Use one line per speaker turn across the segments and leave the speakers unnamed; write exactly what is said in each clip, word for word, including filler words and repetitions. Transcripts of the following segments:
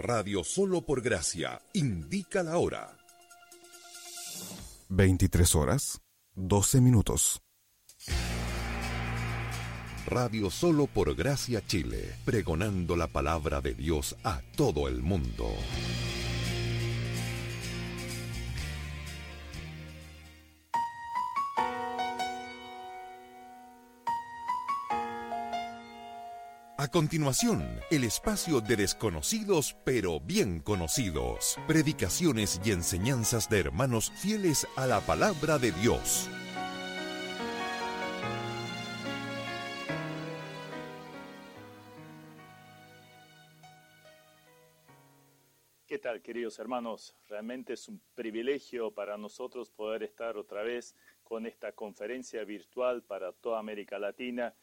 Radio Solo por Gracia indica la hora.
veintitrés horas, doce minutos.
Radio Solo por Gracia Chile, pregonando la palabra de Dios a todo el mundo. A continuación, el espacio de desconocidos pero bien conocidos. Predicaciones y enseñanzas de hermanos fieles a la palabra de Dios.
¿Qué tal, queridos hermanos? Realmente es un privilegio para nosotros poder estar otra vez con esta conferencia virtual para toda América Latina.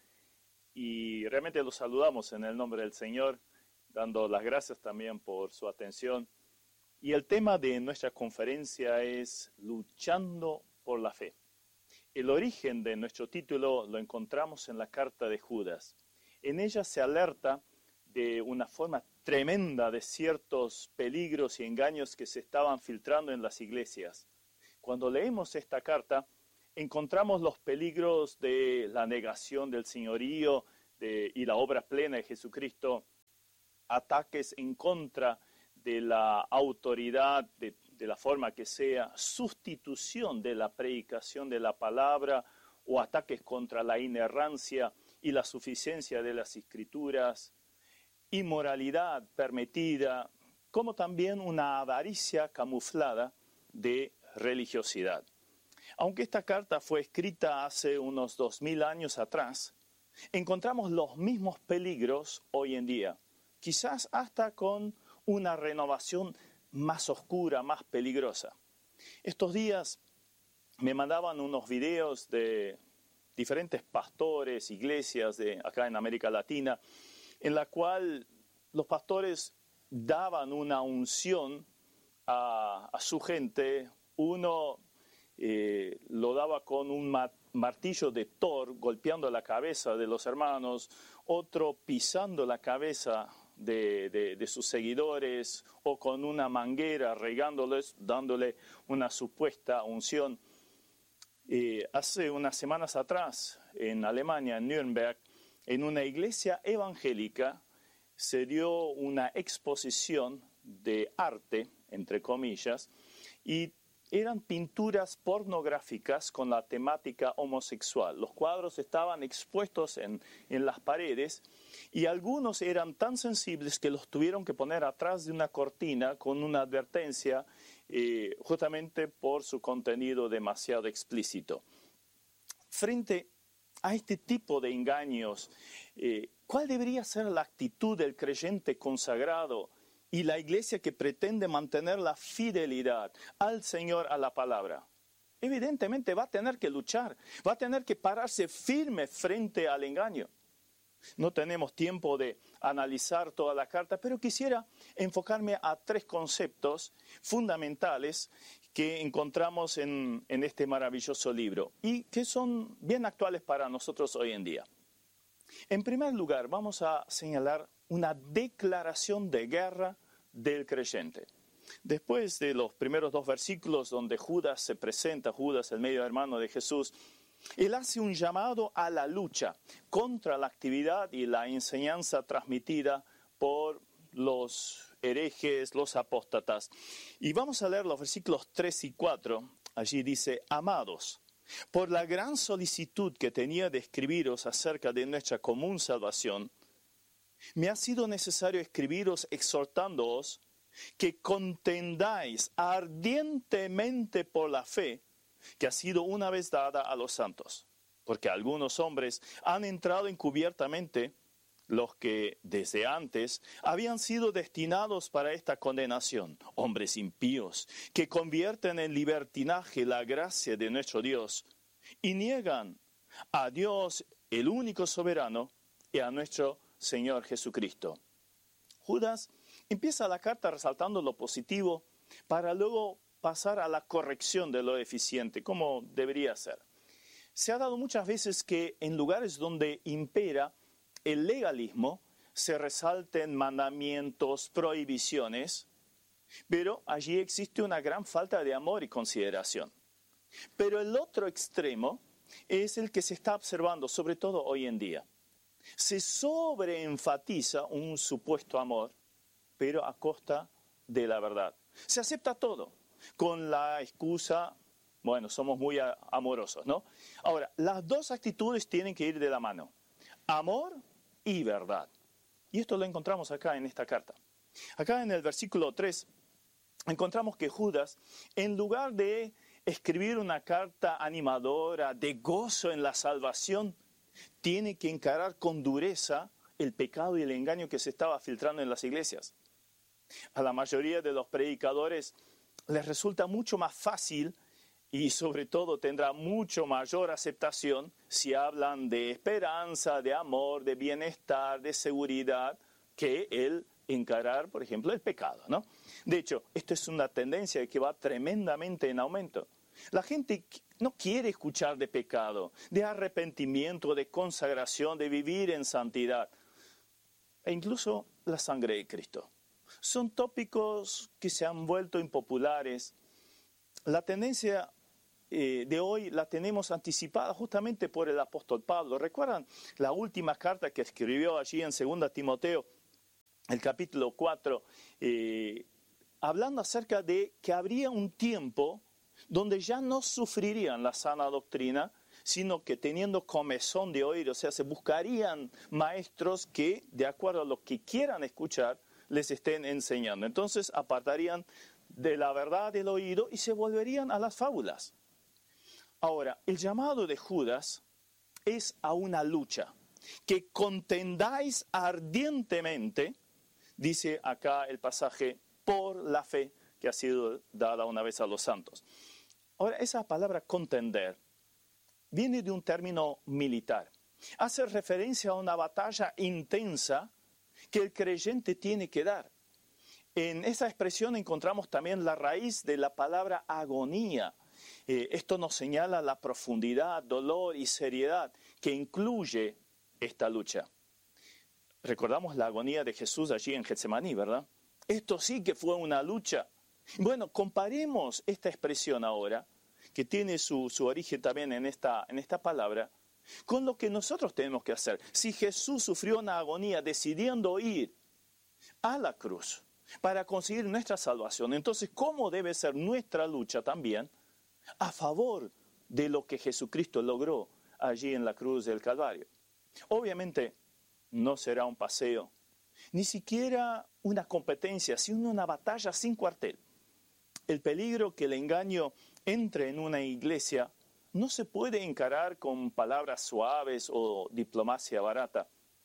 Y realmente los saludamos en el nombre del Señor, dando las gracias también por su atención. Y el tema de nuestra conferencia es Luchando por la Fe. El origen de nuestro título lo encontramos en la carta de Judas. En ella se alerta de una forma tremenda de ciertos peligros y engaños que se estaban filtrando en las iglesias. Cuando leemos esta carta, encontramos los peligros de la negación del señorío de, y la obra plena de Jesucristo, ataques en contra de la autoridad, de, de la forma que sea, sustitución de la predicación de la palabra o ataques contra la inerrancia y la suficiencia de las Escrituras, inmoralidad permitida, como también una avaricia camuflada de religiosidad. Aunque esta carta fue escrita hace unos dos mil años atrás, encontramos los mismos peligros hoy en día, quizás hasta con una renovación más oscura, más peligrosa. Estos días me mandaban unos videos de diferentes pastores, iglesias de acá en América Latina, en la cual los pastores daban una unción a, a su gente. Uno Eh, lo daba con un martillo de Thor golpeando la cabeza de los hermanos, otro pisando la cabeza de, de, de sus seguidores, o con una manguera regándoles, dándole una supuesta unción. Eh, hace unas semanas atrás, en Alemania, en Nuremberg, en una iglesia evangélica, se dio una exposición de arte, entre comillas, y eran pinturas pornográficas con la temática homosexual. Los cuadros estaban expuestos en, en las paredes y algunos eran tan sensibles que los tuvieron que poner atrás de una cortina con una advertencia eh, justamente por su contenido demasiado explícito. Frente a este tipo de engaños, eh, ¿cuál debería ser la actitud del creyente consagrado y la iglesia que pretende mantener la fidelidad al Señor, a la palabra? Evidentemente va a tener que luchar, va a tener que pararse firme frente al engaño. No tenemos tiempo de analizar toda la carta, pero quisiera enfocarme a tres conceptos fundamentales que encontramos en, en este maravilloso libro y que son bien actuales para nosotros hoy en día. En primer lugar, vamos a señalar una declaración de guerra del creyente. Después de los primeros dos versículos donde Judas se presenta, Judas, el medio hermano de Jesús, él hace un llamado a la lucha contra la actividad y la enseñanza transmitida por los herejes, los apóstatas. Y vamos a leer los versículos tres y cuatro. Allí dice: amados, por la gran solicitud que tenía de escribiros acerca de nuestra común salvación, me ha sido necesario escribiros exhortándoos que contendáis ardientemente por la fe que ha sido una vez dada a los santos. Porque algunos hombres han entrado encubiertamente, los que desde antes habían sido destinados para esta condenación, hombres impíos, que convierten en libertinaje la gracia de nuestro Dios y niegan a Dios, el único soberano, y a nuestro Señor Jesucristo. Judas empieza la carta resaltando lo positivo para luego pasar a la corrección de lo deficiente, como debería ser. Se ha dado muchas veces que en lugares donde impera el legalismo, se resalten mandamientos, prohibiciones, pero allí existe una gran falta de amor y consideración. Pero el otro extremo es el que se está observando, sobre todo hoy en día. Se sobreenfatiza un supuesto amor, pero a costa de la verdad. Se acepta todo, con la excusa, bueno, somos muy amorosos, ¿no? Ahora, las dos actitudes tienen que ir de la mano, amor y verdad. Y esto lo encontramos acá en esta carta. Acá en el versículo tres, encontramos que Judas, en lugar de escribir una carta animadora de gozo en la salvación, tiene que encarar con dureza el pecado y el engaño que se estaba filtrando en las iglesias. A la mayoría de los predicadores les resulta mucho más fácil y sobre todo tendrá mucho mayor aceptación si hablan de esperanza, de amor, de bienestar, de seguridad, que el encarar, por ejemplo, el pecado, ¿no? De hecho, esto es una tendencia que va tremendamente en aumento. La gente no quiere escuchar de pecado, de arrepentimiento, de consagración, de vivir en santidad. E incluso la sangre de Cristo. Son tópicos que se han vuelto impopulares. La tendencia eh, de hoy la tenemos anticipada justamente por el apóstol Pablo. ¿Recuerdan la última carta que escribió allí en segunda Timoteo, el capítulo cuatro, eh, hablando acerca de que habría un tiempo donde ya no sufrirían la sana doctrina, sino que teniendo comezón de oír, o sea, se buscarían maestros que, de acuerdo a lo que quieran escuchar, les estén enseñando. Entonces apartarían de la verdad del oído y se volverían a las fábulas. Ahora, el llamado de Judas es a una lucha, que contendáis ardientemente, dice acá el pasaje, por la fe que ha sido dada una vez a los santos. Ahora, esa palabra contender viene de un término militar. Hace referencia a una batalla intensa que el creyente tiene que dar. En esa expresión encontramos también la raíz de la palabra agonía. Eh, esto nos señala la profundidad, dolor y seriedad que incluye esta lucha. Recordamos la agonía de Jesús allí en Getsemaní, ¿verdad? Esto sí que fue una lucha. Bueno, comparemos esta expresión ahora, que tiene su, su origen también en esta, en esta palabra, con lo que nosotros tenemos que hacer. Si Jesús sufrió una agonía decidiendo ir a la cruz para conseguir nuestra salvación, entonces, ¿cómo debe ser nuestra lucha también a favor de lo que Jesucristo logró allí en la cruz del Calvario? Obviamente, no será un paseo, ni siquiera una competencia, sino una batalla sin cuartel. El peligro que el engaño entre en una iglesia no se puede encarar con palabras suaves o diplomacia barata.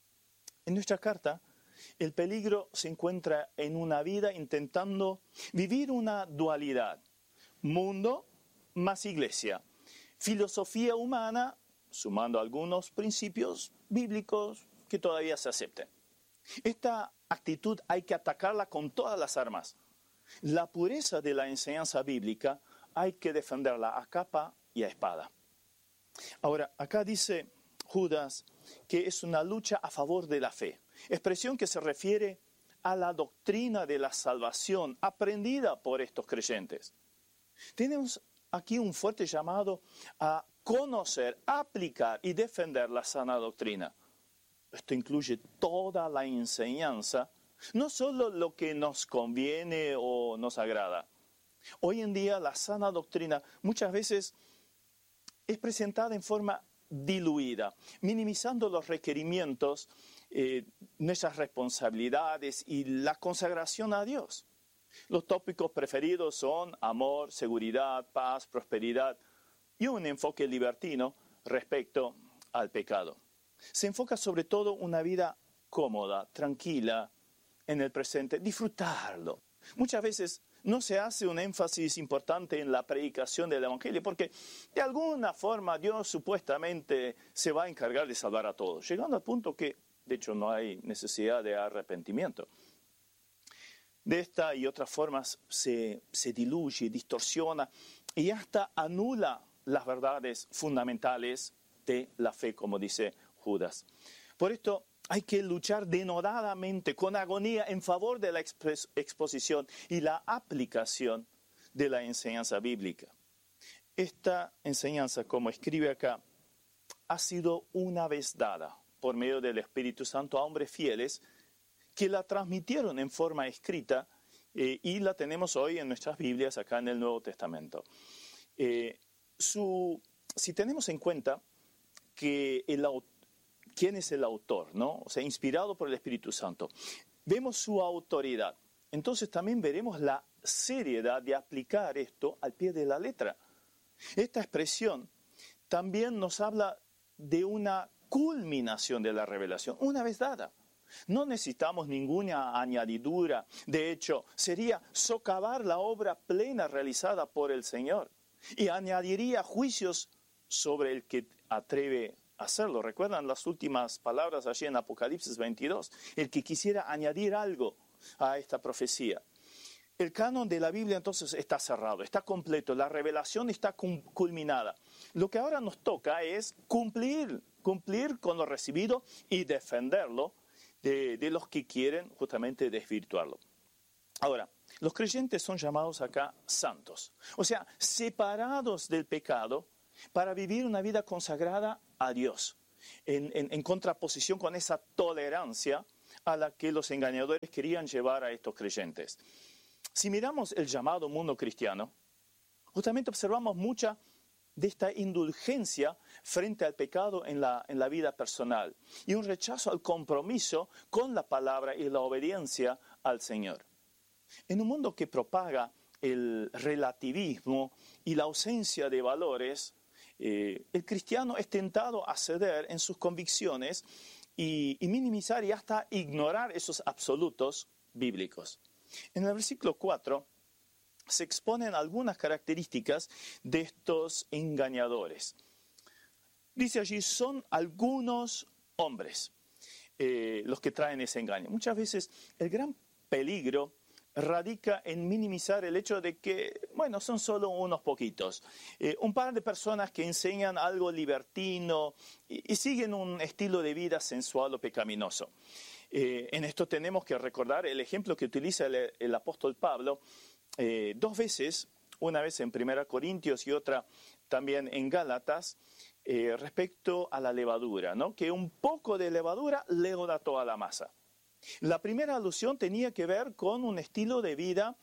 En nuestra carta, el peligro se encuentra en una vida intentando vivir una dualidad. Mundo más iglesia. Filosofía humana, sumando algunos principios bíblicos que todavía se acepten. Esta actitud hay que atacarla con todas las armas. La pureza de la enseñanza bíblica hay que defenderla a capa y a espada. Ahora, acá dice Judas que es una lucha a favor de la fe, expresión que se refiere a la doctrina de la salvación aprendida por estos creyentes. Tenemos aquí un fuerte llamado a conocer, aplicar y defender la sana doctrina. Esto incluye toda la enseñanza, no solo lo que nos conviene o nos agrada. Hoy en día la sana doctrina muchas veces es presentada en forma diluida, minimizando los requerimientos, eh, nuestras responsabilidades y la consagración a Dios. Los tópicos preferidos son amor, seguridad, paz, prosperidad y un enfoque libertino respecto al pecado. Se enfoca sobre todo una vida cómoda, tranquila, en el presente, disfrutarlo. Muchas veces no se hace un énfasis importante en la predicación del Evangelio porque de alguna forma Dios supuestamente se va a encargar de salvar a todos, llegando al punto que de hecho no hay necesidad de arrepentimiento. De esta y otras formas se, se diluye, distorsiona y hasta anula las verdades fundamentales de la fe, como dice Judas. Por esto Hay que luchar denodadamente, con agonía, en favor de la expres- exposición y la aplicación de la enseñanza bíblica. Esta enseñanza, como escribe acá, ha sido una vez dada por medio del Espíritu Santo a hombres fieles que la transmitieron en forma escrita eh, y la tenemos hoy en nuestras Biblias acá en el Nuevo Testamento. Eh, su, si tenemos en cuenta que el, quién es el autor, ¿no? O sea, inspirado por el Espíritu Santo, vemos su autoridad. Entonces también veremos la seriedad de aplicar esto al pie de la letra. Esta expresión también nos habla de una culminación de la revelación, una vez dada. No necesitamos ninguna añadidura. De hecho, sería socavar la obra plena realizada por el Señor y añadiría juicios sobre el que atreve a hacerlo. ¿Recuerdan las últimas palabras allí en Apocalipsis veintidós? El que quisiera añadir algo a esta profecía. El canon de la Biblia entonces está cerrado, está completo, la revelación está culminada. Lo que ahora nos toca es cumplir, cumplir con lo recibido y defenderlo de, de los que quieren justamente desvirtuarlo. Ahora, los creyentes son llamados acá santos, o sea, separados del pecado para vivir una vida consagrada a Dios, en, en, en contraposición con esa tolerancia a la que los engañadores querían llevar a estos creyentes. Si miramos el llamado mundo cristiano, justamente observamos mucha de esta indulgencia frente al pecado en la, en la vida personal y un rechazo al compromiso con la palabra y la obediencia al Señor. En un mundo que propaga el relativismo y la ausencia de valores, eh, el cristiano es tentado a ceder en sus convicciones y, y minimizar y hasta ignorar esos absolutos bíblicos. En el versículo cuatro se exponen algunas características de estos engañadores. Dice allí, son algunos hombres eh, los que traen ese engaño. Muchas veces el gran peligro radica en minimizar el hecho de que, bueno, son solo unos poquitos. Eh, un par de personas que enseñan algo libertino y, y siguen un estilo de vida sensual o pecaminoso. Eh, en esto tenemos que recordar el ejemplo que utiliza el, el apóstol Pablo eh, dos veces, una vez en Primera Corintios y otra también en Gálatas, eh, respecto a la levadura, ¿no? Que un poco de levadura leuda toda la masa. La primera alusión tenía que ver con un estilo de vida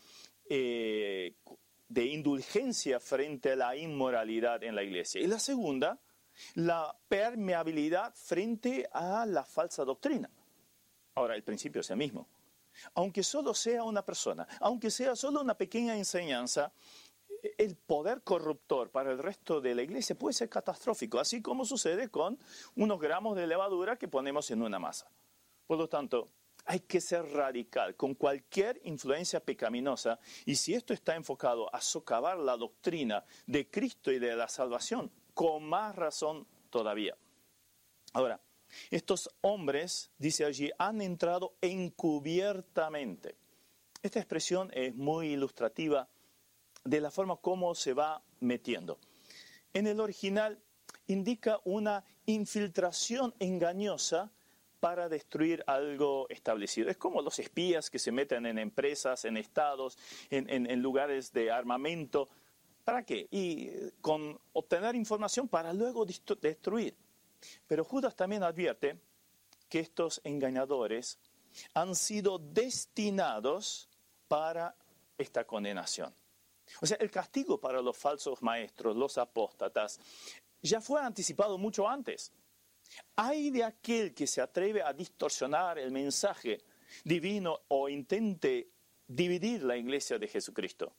eh, de indulgencia frente a la inmoralidad en la iglesia. Y la segunda, la permeabilidad frente a la falsa doctrina. Ahora, el principio es el mismo. Aunque solo sea una persona, aunque sea solo una pequeña enseñanza, el poder corruptor para el resto de la iglesia puede ser catastrófico, así como sucede con unos gramos de levadura que ponemos en una masa. Por lo tanto, hay que ser radical con cualquier influencia pecaminosa, y si esto está enfocado a socavar la doctrina de Cristo y de la salvación, con más razón todavía. Ahora, estos hombres, dice allí, han entrado encubiertamente. Esta expresión es muy ilustrativa de la forma como se va metiendo. En el original indica una infiltración engañosa para destruir algo establecido. Es como los espías que se meten en empresas, en estados, en, en, en lugares de armamento. ¿Para qué? Y con obtener información para luego destruir. Pero Judas también advierte que estos engañadores han sido destinados para esta condenación. O sea, el castigo para los falsos maestros, los apóstatas, ya fue anticipado mucho antes. Ay de aquel que se atreve a distorsionar el mensaje divino o intente dividir la iglesia de Jesucristo.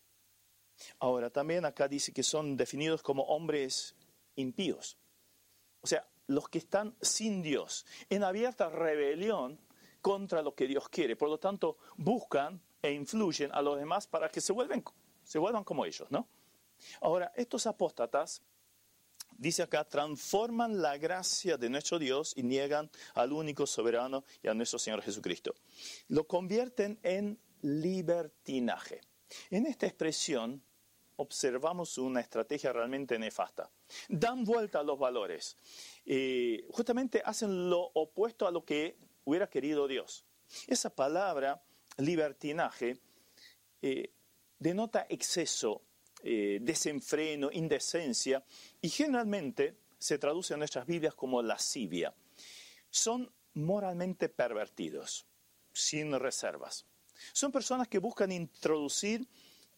Ahora, también acá dice que son definidos como hombres impíos. O sea, los que están sin Dios, en abierta rebelión contra lo que Dios quiere. Por lo tanto, buscan e influyen a los demás para que se vuelvan, se vuelvan como ellos, ¿no? Ahora, estos apóstatas, dice acá, transforman la gracia de nuestro Dios y niegan al único soberano y a nuestro Señor Jesucristo. Lo convierten en libertinaje. En esta expresión observamos una estrategia realmente nefasta. Dan vuelta a los valores. Eh, justamente hacen lo opuesto a lo que hubiera querido Dios. Esa palabra, libertinaje, eh, denota exceso, eh, desenfreno, indecencia, y generalmente se traduce en nuestras Biblias como lascivia. Son moralmente pervertidos, sin reservas. Son personas que buscan introducir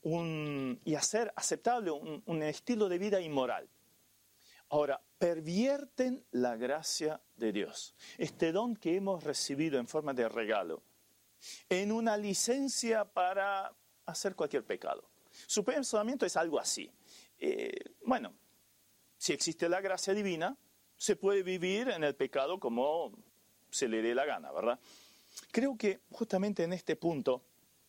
un, y hacer aceptable un, un estilo de vida inmoral. Ahora, pervierten la gracia de Dios, este don que hemos recibido en forma de regalo, en una licencia para hacer cualquier pecado. Su pensamiento es algo así. Eh, bueno, si existe la gracia divina, se puede vivir en el pecado como se le dé la gana, ¿verdad? Creo que justamente en este punto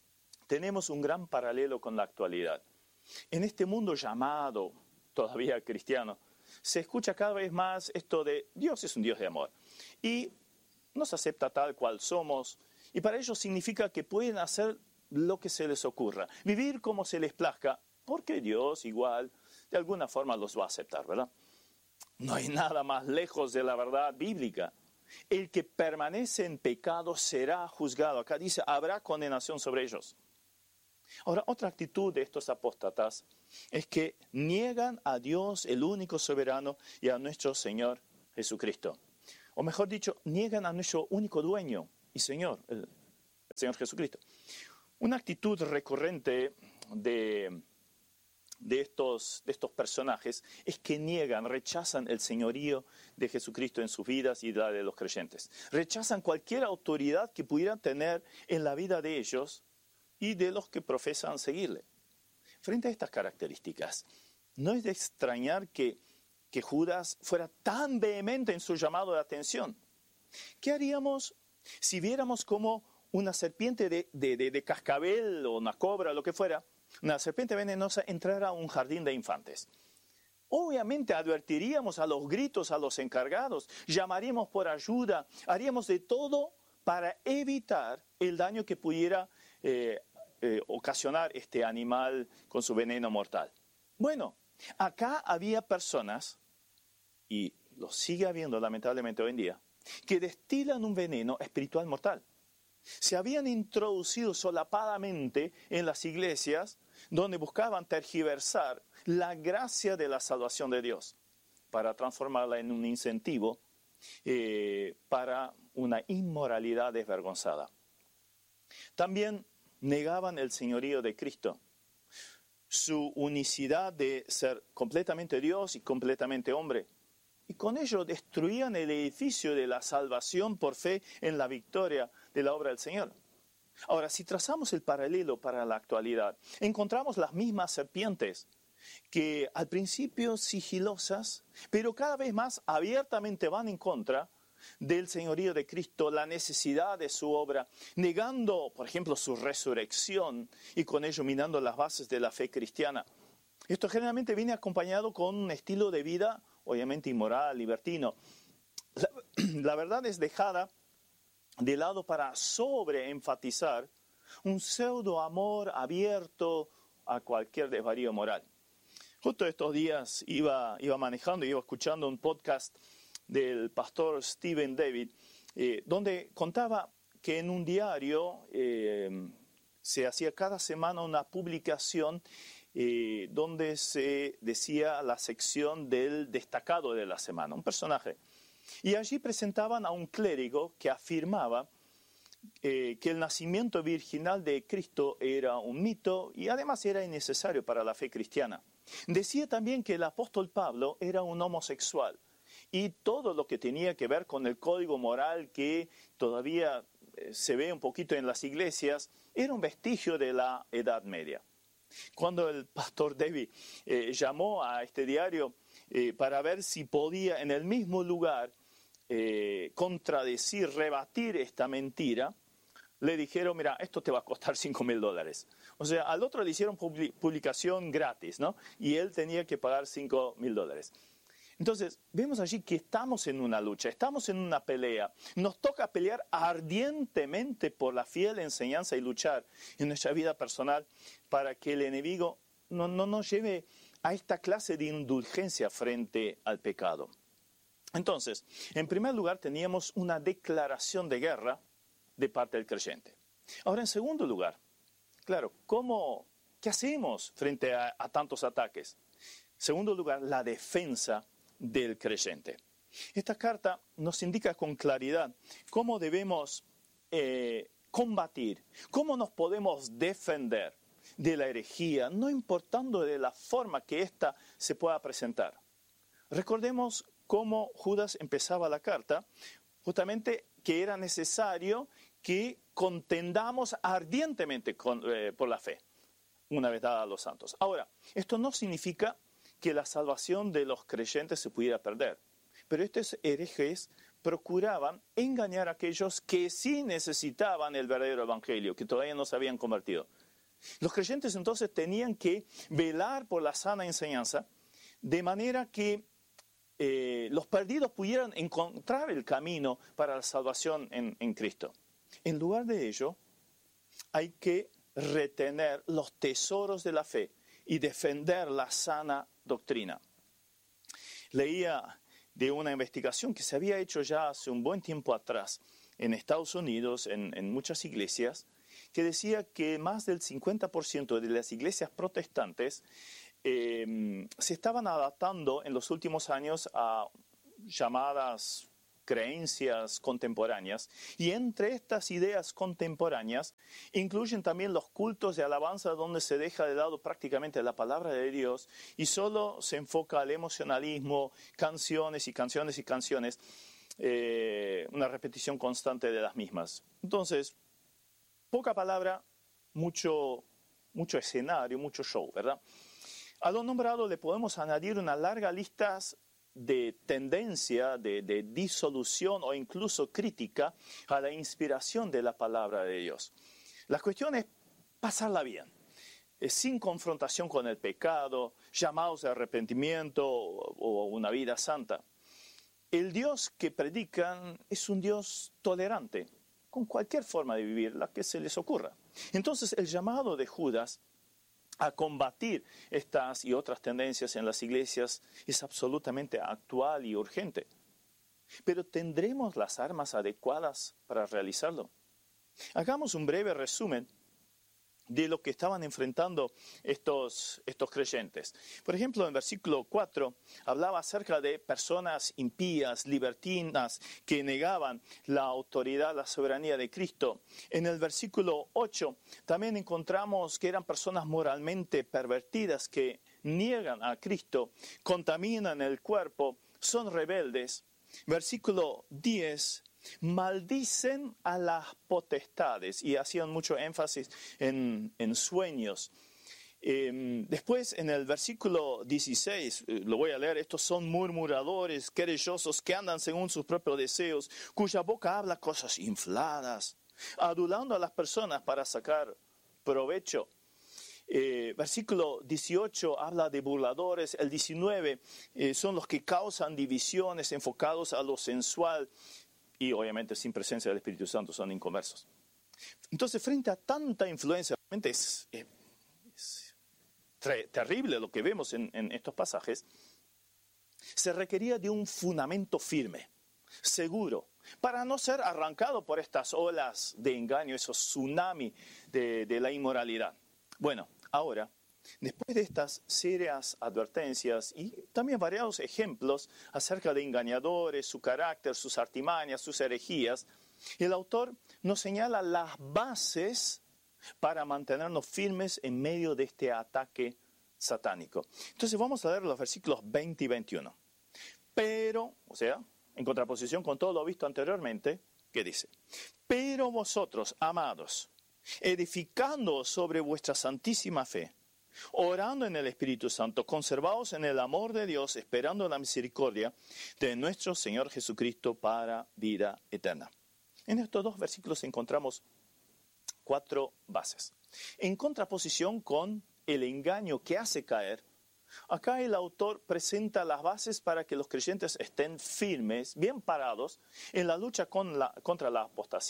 tenemos un gran paralelo con la actualidad. En este mundo llamado todavía cristiano, se escucha cada vez más esto de Dios es un Dios de amor y nos acepta tal cual somos, y para ellos significa que pueden hacer lo que se les ocurra, vivir como se les plazca, porque Dios igual de alguna forma los va a aceptar, ¿verdad? No hay nada más lejos de la verdad bíblica. El que permanece en pecado será juzgado. Acá dice, habrá condenación sobre ellos. Ahora, otra actitud de estos apóstatas es que niegan a Dios, el único soberano, y a nuestro Señor Jesucristo. O mejor dicho, niegan a nuestro único dueño y Señor, el, el Señor Jesucristo. Una actitud recurrente de, de, estos, de estos personajes es que niegan, rechazan el señorío de Jesucristo en sus vidas y la de los creyentes. Rechazan cualquier autoridad que pudieran tener en la vida de ellos y de los que profesan seguirle. Frente a estas características, no es de extrañar que, que Judas fuera tan vehemente en su llamado de atención. ¿Qué haríamos si viéramos cómo una serpiente de, de, de, de cascabel o una cobra, lo que fuera, una serpiente venenosa entrara a un jardín de infantes? Obviamente advertiríamos a los gritos a los encargados, llamaríamos por ayuda, haríamos de todo para evitar el daño que pudiera eh, eh, ocasionar este animal con su veneno mortal. Bueno, acá había personas, y lo sigue habiendo lamentablemente hoy en día, que destilan un veneno espiritual mortal. Se habían introducido solapadamente en las iglesias donde buscaban tergiversar la gracia de la salvación de Dios para transformarla en un incentivo eh, para una inmoralidad desvergonzada. También negaban el señorío de Cristo, su unicidad de ser completamente Dios y completamente hombre. Y con ello destruían el edificio de la salvación por fe en la victoria de la obra del Señor. Ahora, si trazamos el paralelo para la actualidad, encontramos las mismas serpientes que al principio sigilosas, pero cada vez más abiertamente van en contra del señorío de Cristo, la necesidad de su obra, negando, por ejemplo, su resurrección y con ello minando las bases de la fe cristiana. Esto generalmente viene acompañado con un estilo de vida obviamente inmoral, libertino. La, la verdad es dejada de lado para sobreenfatizar un pseudo amor abierto a cualquier desvarío moral. Justo estos días iba, iba manejando y iba escuchando un podcast del pastor Stephen David, eh, donde contaba que en un diario eh, se hacía cada semana una publicación eh, donde se decía la sección del destacado de la semana, un personaje. Y allí presentaban a un clérigo que afirmaba eh, que el nacimiento virginal de Cristo era un mito y además era innecesario para la fe cristiana. Decía también que el apóstol Pablo era un homosexual y todo lo que tenía que ver con el código moral que todavía eh, se ve un poquito en las iglesias era un vestigio de la Edad Media. Cuando el pastor David eh, llamó a este diario eh, para ver si podía en el mismo lugar eh, contradecir, rebatir esta mentira, le dijeron, mira, esto te va a costar cinco mil dólares. O sea, al otro le hicieron publicación gratis, ¿no? Y él tenía que pagar cinco mil dólares. Entonces, vemos allí que estamos en una lucha, estamos en una pelea. Nos toca pelear ardientemente por la fiel enseñanza y luchar en nuestra vida personal para que el enemigo no, no nos lleve a esta clase de indulgencia frente al pecado. Entonces, en primer lugar, teníamos una declaración de guerra de parte del creyente. Ahora, en segundo lugar, claro, ¿cómo, ¿qué hacemos frente a, a tantos ataques? En segundo lugar, la defensa del creyente. Esta carta nos indica con claridad cómo debemos eh, combatir, cómo nos podemos defender de la herejía, no importando de la forma que ésta se pueda presentar. Recordemos cómo Judas empezaba la carta, justamente que era necesario que contendamos ardientemente con, eh, por la fe, una vez dada a los santos. Ahora, esto no significa que la salvación de los creyentes se pudiera perder, pero estos herejes procuraban engañar a aquellos que sí necesitaban el verdadero evangelio, que todavía no se habían convertido. Los creyentes entonces tenían que velar por la sana enseñanza, de manera que eh, los perdidos pudieran encontrar el camino para la salvación en, en Cristo. En lugar de ello, hay que retener los tesoros de la fe y defender la sana doctrina. Leía de una investigación que se había hecho ya hace un buen tiempo atrás en Estados Unidos, en, en muchas iglesias, que decía que más del cincuenta por ciento de las iglesias protestantes eh, se estaban adaptando en los últimos años a llamadas creencias contemporáneas, y entre estas ideas contemporáneas incluyen también los cultos de alabanza donde se deja de lado prácticamente la palabra de Dios y solo se enfoca al emocionalismo, canciones y canciones y canciones, eh, una repetición constante de las mismas. Entonces, poca palabra, mucho, mucho escenario, mucho show, ¿verdad? A lo nombrado le podemos añadir una larga lista de tendencia, de, de disolución o incluso crítica a la inspiración de la palabra de Dios. La cuestión es pasarla bien, es sin confrontación con el pecado, llamados de arrepentimiento o, o una vida santa. El Dios que predican es un Dios tolerante con cualquier forma de vivir, la que se les ocurra. Entonces el llamado de Judas a combatir estas y otras tendencias en las iglesias es absolutamente actual y urgente. Pero ¿tendremos las armas adecuadas para realizarlo? Hagamos un breve resumen de lo que estaban enfrentando estos, estos creyentes. Por ejemplo, en versículo cuatro hablaba acerca de personas impías, libertinas, que negaban la autoridad, la soberanía de Cristo. En el versículo ocho también encontramos que eran personas moralmente pervertidas, que niegan a Cristo, contaminan el cuerpo, son rebeldes. Versículo diez, maldicen a las potestades, y hacían mucho énfasis en, en sueños. Eh, después, en el versículo dieciséis, eh, lo voy a leer, estos son murmuradores, querellosos, que andan según sus propios deseos, cuya boca habla cosas infladas, adulando a las personas para sacar provecho. Eh, versículo dieciocho habla de burladores. El diecinueve eh, son los que causan divisiones, enfocados a lo sensual, y obviamente sin presencia del Espíritu Santo, son inconversos. Entonces, frente a tanta influencia, realmente es, es, es tre- terrible lo que vemos en, en estos pasajes, se requería de un fundamento firme, seguro, para no ser arrancado por estas olas de engaño, esos tsunamis de, de la inmoralidad. Bueno, ahora, después de estas serias advertencias y también variados ejemplos acerca de engañadores, su carácter, sus artimañas, sus herejías, el autor nos señala las bases para mantenernos firmes en medio de este ataque satánico. Entonces vamos a leer los versículos veinte y veintiuno. Pero, o sea, en contraposición con todo lo visto anteriormente, ¿qué dice? Pero vosotros, amados, edificando sobre vuestra santísima fe, orando en el Espíritu Santo, conservaos en el amor de Dios, esperando la misericordia de nuestro Señor Jesucristo para vida eterna. En estos dos versículos encontramos cuatro bases. En contraposición con el engaño que hace caer, acá el autor presenta las bases para que los creyentes estén firmes, bien parados, en la lucha con la, contra la apostasía.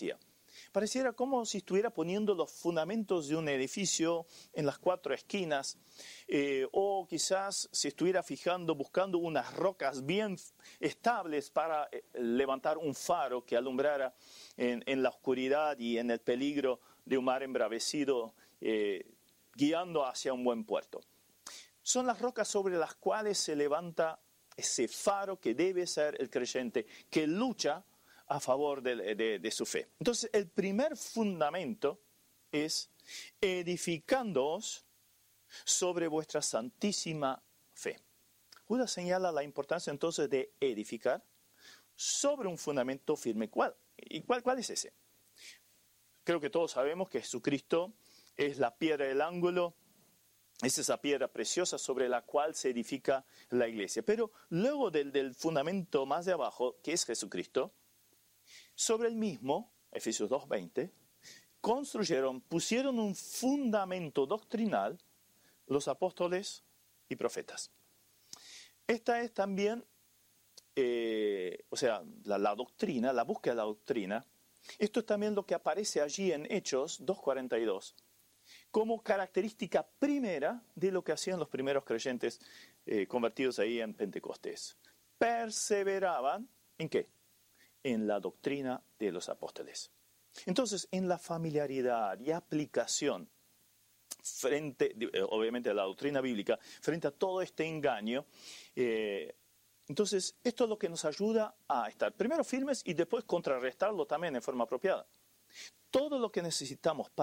Pareciera como si estuviera poniendo los fundamentos de un edificio en las cuatro esquinas, eh, o quizás se estuviera fijando, buscando unas rocas bien estables para eh, levantar un faro que alumbrara en, en la oscuridad y en el peligro de un mar embravecido, eh, guiando hacia un buen puerto. Son las rocas sobre las cuales se levanta ese faro que debe ser el creyente, que lucha a favor de, de, de su fe. Entonces, el primer fundamento es edificándoos sobre vuestra santísima fe. Judas señala la importancia entonces de edificar sobre un fundamento firme. ¿Cuál? ¿Y cuál, cuál es ese? Creo que todos sabemos que Jesucristo es la piedra del ángulo, es esa piedra preciosa sobre la cual se edifica la iglesia. Pero luego del, del fundamento más de abajo, que es Jesucristo, sobre el mismo, Efesios dos veinte, construyeron, pusieron un fundamento doctrinal los apóstoles y profetas. Esta es también, eh, o sea, la, la doctrina, la búsqueda de la doctrina. Esto es también lo que aparece allí en Hechos dos cuarenta y dos, como característica primera de lo que hacían los primeros creyentes eh, convertidos ahí en Pentecostés. Perseveraban, ¿en qué? En la doctrina de los apóstoles. Entonces, en la familiaridad y aplicación frente, obviamente, a la doctrina bíblica, frente a todo este engaño, eh, entonces, esto es lo que nos ayuda a estar primero firmes y después contrarrestarlo también en forma apropiada. Todo lo que necesitamos para